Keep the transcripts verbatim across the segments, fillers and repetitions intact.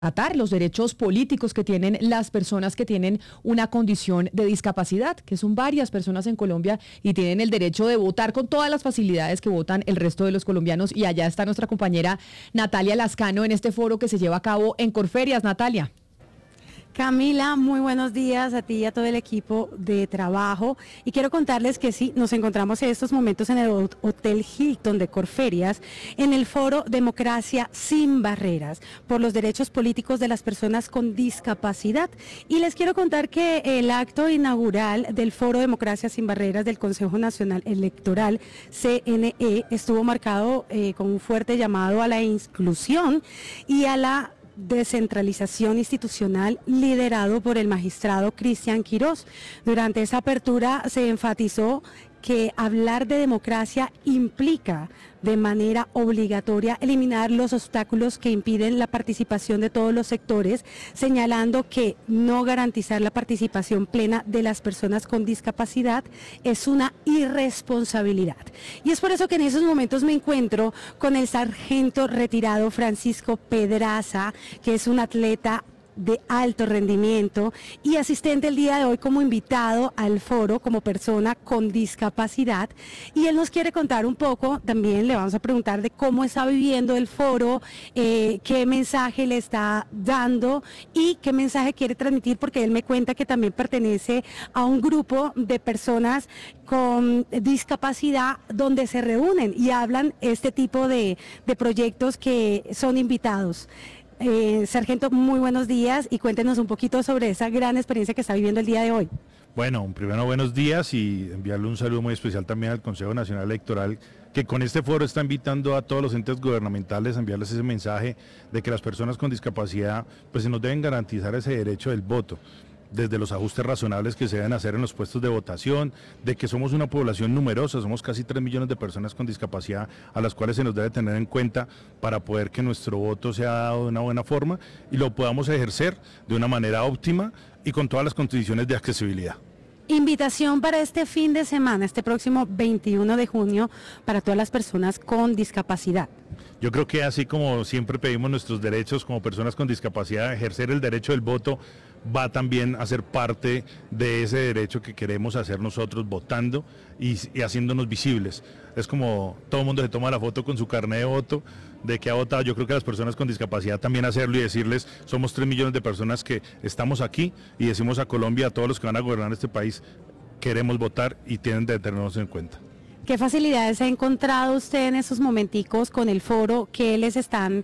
atar los derechos políticos que tienen las personas que tienen una condición de discapacidad, que son varias personas en Colombia y tienen el derecho de votar con todas las facilidades que votan el resto de los colombianos. Y allá está nuestra compañera Natalia Lascano en este foro que se lleva a cabo en Corferias. Natalia. Camila, muy buenos días a ti y a todo el equipo de trabajo. Y quiero contarles que sí, nos encontramos en estos momentos en el Hotel Hilton de Corferias, en el foro Democracia sin Barreras, por los derechos políticos de las personas con discapacidad. Y les quiero contar que el acto inaugural del foro Democracia sin Barreras del Consejo Nacional Electoral, C N E, estuvo marcado eh, con un fuerte llamado a la inclusión y a la descentralización institucional liderado por el magistrado Cristian Quirós. Durante esa apertura se enfatizó que hablar de democracia implica de manera obligatoria eliminar los obstáculos que impiden la participación de todos los sectores, señalando que no garantizar la participación plena de las personas con discapacidad es una irresponsabilidad. Y es por eso que en esos momentos me encuentro con el sargento retirado Francisco Pedraza, que es un atleta de alto rendimiento y asistente el día de hoy como invitado al foro como persona con discapacidad, y él nos quiere contar un poco, también le vamos a preguntar de cómo está viviendo el foro, eh, qué mensaje le está dando y qué mensaje quiere transmitir, porque él me cuenta que también pertenece a un grupo de personas con discapacidad donde se reúnen y hablan este tipo de, de proyectos que son invitados. Eh, sargento, muy buenos días y cuéntenos un poquito sobre esa gran experiencia que está viviendo el día de hoy. Bueno, primero buenos días y enviarle un saludo muy especial también al Consejo Nacional Electoral, que con este foro está invitando a todos los entes gubernamentales a enviarles ese mensaje de que las personas con discapacidad pues se nos deben garantizar ese derecho del voto, desde los ajustes razonables que se deben hacer en los puestos de votación, de que somos una población numerosa, somos casi tres millones de personas con discapacidad a las cuales se nos debe tener en cuenta para poder que nuestro voto sea dado de una buena forma y lo podamos ejercer de una manera óptima y con todas las condiciones de accesibilidad. Invitación para este fin de semana, este próximo veintiuno de junio, para todas las personas con discapacidad. Yo creo que así como siempre pedimos nuestros derechos como personas con discapacidad, ejercer el derecho del voto va también a ser parte de ese derecho que queremos hacer nosotros votando y, y haciéndonos visibles. Es como todo el mundo se toma la foto con su carnet de voto, de que ha votado. Yo creo que las personas con discapacidad también hacerlo y decirles, somos tres millones de personas que estamos aquí y decimos a Colombia, a todos los que van a gobernar este país, queremos votar y tienen de tenernos en cuenta. ¿Qué facilidades ha encontrado usted en esos momenticos con el foro que les están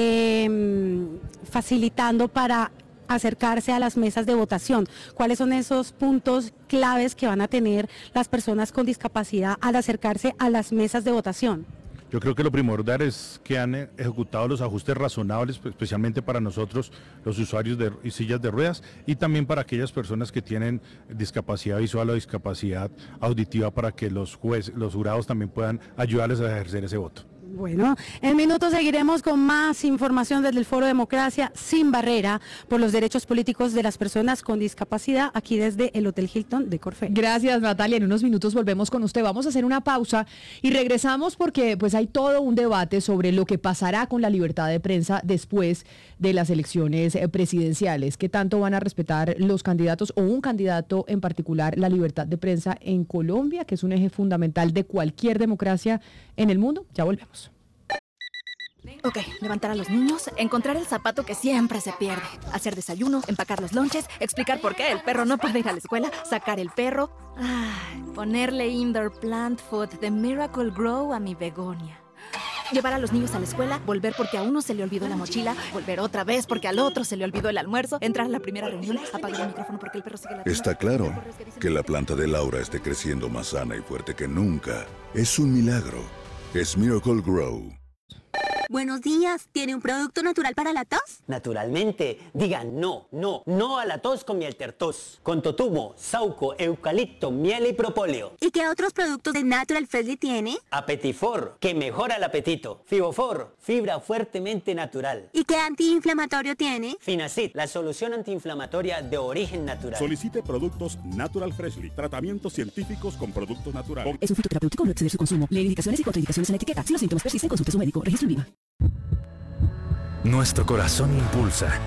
eh, facilitando para acercarse a las mesas de votación? ¿Cuáles son esos puntos claves que van a tener las personas con discapacidad al acercarse a las mesas de votación? Yo creo que lo primordial es que han ejecutado los ajustes razonables, especialmente para nosotros, los usuarios de y sillas de ruedas, y también para aquellas personas que tienen discapacidad visual o discapacidad auditiva, para que los jueces, los jurados también puedan ayudarles a ejercer ese voto. Bueno, en minutos seguiremos con más información desde el Foro Democracia sin Barrera por los derechos políticos de las personas con discapacidad, aquí desde el Hotel Hilton de Corferias. Gracias, Natalia. En unos minutos volvemos con usted. Vamos a hacer una pausa y regresamos porque pues hay todo un debate sobre lo que pasará con la libertad de prensa después de las elecciones presidenciales. ¿Qué tanto van a respetar los candidatos o un candidato en particular la libertad de prensa en Colombia, que es un eje fundamental de cualquier democracia en el mundo? Ya volvemos. Ok, levantar a los niños, encontrar el zapato que siempre se pierde, hacer desayuno, empacar los lonches, explicar por qué el perro no puede ir a la escuela, sacar el perro, ay, ponerle indoor plant food de Miracle Grow a mi begonia. Llevar a los niños a la escuela, volver porque a uno se le olvidó la mochila, volver otra vez porque al otro se le olvidó el almuerzo, entrar a la primera reunión, apagar el micrófono porque el perro sigue la... Está claro que la planta de Laura esté creciendo más sana y fuerte que nunca. Es un milagro. Es Miracle Grow. Buenos días, ¿tiene un producto natural para la tos? Naturalmente, digan no, no, no a la tos con miel tertos, con totumo, sauco, eucalipto, miel y propóleo. ¿Y qué otros productos de Natural Freshly tiene? Apetifor, que mejora el apetito. Fibofor, fibra fuertemente natural. ¿Y qué antiinflamatorio tiene? Finacid, la solución antiinflamatoria de origen natural. Solicite productos Natural Freshly, tratamientos científicos con productos naturales. Es un fitoterapéutico, no exceder su consumo. Lee indicaciones y contraindicaciones en la etiqueta. Si los síntomas persisten, consulte a su médico. Registro en Viva. Nuestro corazón impulsa,